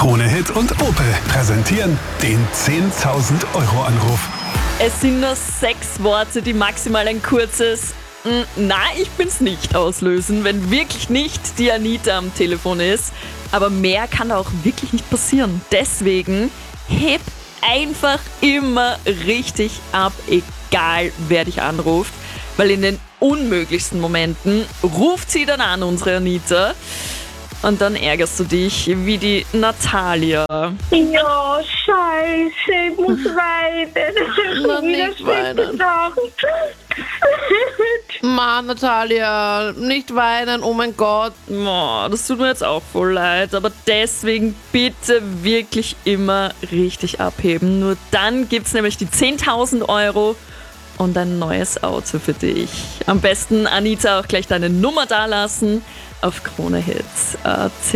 Krone Hit und Opel präsentieren den 10.000 Euro Anruf. Es sind nur 6 Worte, die maximal ein kurzes „Nein, ich bin's nicht" auslösen, wenn wirklich nicht die Anita am Telefon ist. Aber mehr kann auch wirklich nicht passieren. Deswegen heb einfach immer richtig ab, egal wer dich anruft. Weil in den unmöglichsten Momenten ruft sie dann an, unsere Anita. Und dann ärgerst du dich wie die Natalia. Ja, scheiße, ich muss weinen. Na, nicht weinen. Mann, Natalia, nicht weinen, oh mein Gott. Oh, das tut mir jetzt auch voll leid, aber deswegen bitte wirklich immer richtig abheben. Nur dann gibt's nämlich die 10.000 Euro und ein neues Auto für dich. Am besten, Anita, auch gleich deine Nummer dalassen auf Krone Hits.